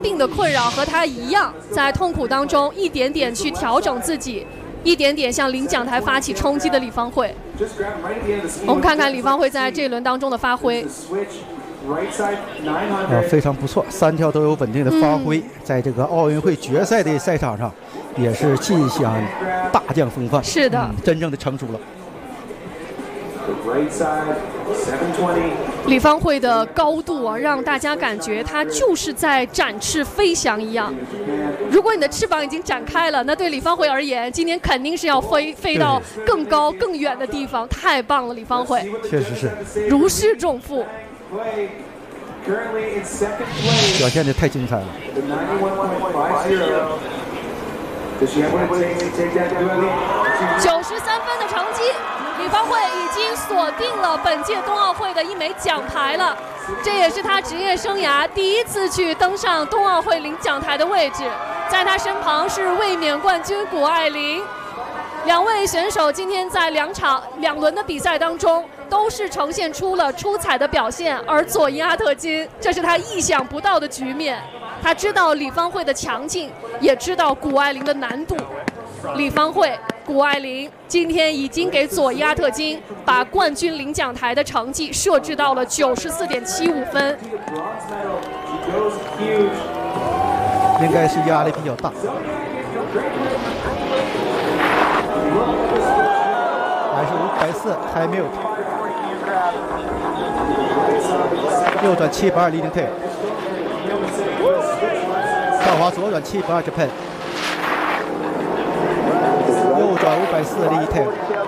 病的困扰和他一样，在痛苦当中一点点去调整自己，一点点向领奖台发起冲击的李芳慧。我们看看李芳慧在这一轮当中的发挥。 非常不错，3跳都有稳定的发挥，在这个奥运会决赛的赛场上，也是尽享大将风范。 是的， 真正的成熟了。 李芳慧的高度啊，让大家感觉她就是在展翅飞翔一样。如果你的翅膀已经展开了，那对李芳慧而言，今天肯定是要飞到更高更远的地方。太棒了，李芳慧， 确实是如释重负。 表现得太精彩了。 93分的成绩，李芳慧已经锁定了本届冬奥会的一枚奖牌了。这也是她职业生涯第一次去登上冬奥会领奖台的位置。在她身旁是卫冕冠军谷爱凌。两位选手今天在两轮的比赛当中，都是呈现出了出彩的表现。而佐伊阿特金，这是他意想不到的局面。他知道李芳慧的强劲，也知道谷爱凌的难度。李芳慧、谷爱凌今天已经给佐伊阿特金把冠军领奖台的成绩设置到了94.75分。 应该是压力比较大。还是540 High Mute， 右转720 Leading Tail， 倒滑左转720 Japan， 右转540 Leading Tail，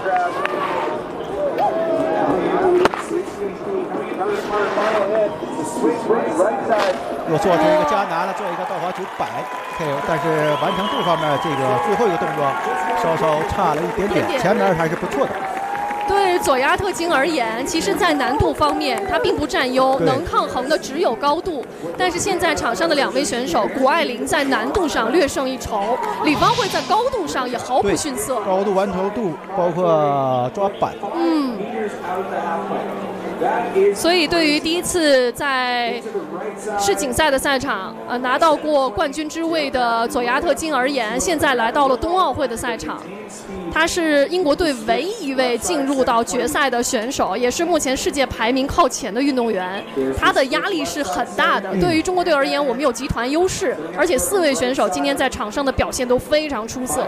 又做出一个加难了，做一个倒滑900 Tail， 但是完成度方面，这个最后一个动作稍稍差了一点点，前面还是不错的。 对佐伊阿特金而言，其实在难度方面他并不占优，能抗衡的只有高度。但是现在场上的两位选手，谷爱凌在难度上略胜一筹，李芳慧在高度上也毫不逊色。 高度完成度包括抓板。 所以对于第一次在世锦赛的赛场拿到过冠军之位的佐伊阿特金而言，现在来到了冬奥会的赛场。他是英国队唯一一位进入到决赛的选手，也是目前世界排名靠前的运动员。他的压力是很大的。对于中国队而言，我们有集团优势，而且4位选手今天在场上的表现都非常出色。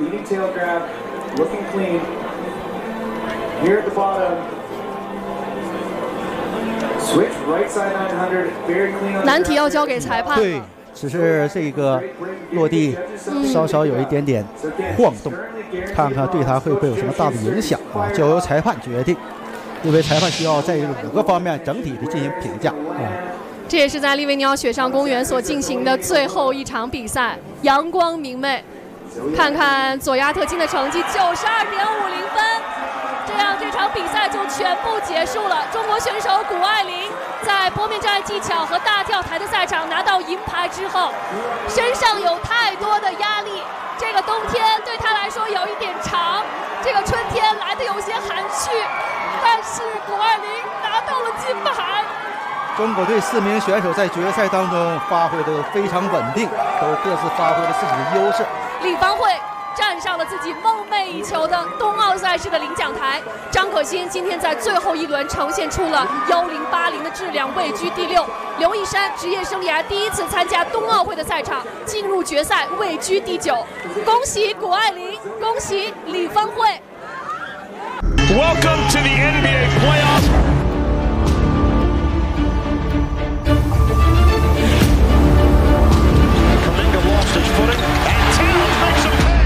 难题要交给裁判。 对，只是这个落地稍稍有一点点晃动，看看对他会不会有什么大的影响啊？交由裁判决定，因为裁判需要在这个5个方面整体的进行评价啊。 这也是在利维尼奥雪上公园所进行的最后一场比赛，阳光明媚。看看佐伊阿特金的成绩92.50分。这样这场比赛就全部结束了。中国选手谷爱凌在坡面障碍技巧和大跳台的赛场拿到银牌之后，身上有太多的压力。这个冬天对她来说有一点长，这个春天来的有些含蓄，但是谷爱凌拿到了金牌。 中国队4名选手在决赛当中发挥得非常稳定，都各自发挥了自己的优势。 李芳慧站上了自己梦寐以求的冬奥赛事的领奖台。张可欣今天在最后一轮呈现出了1080的质量，位居第6。刘一山职业生涯第一次参加冬奥会的赛场，进入决赛位居第9。恭喜谷爱凌，恭喜李芳慧。 Welcome to the NBA